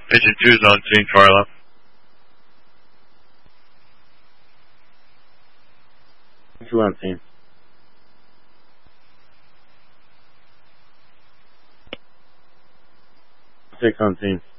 Pigeon 2's on scene, far left. Two on scene. 6 on scene.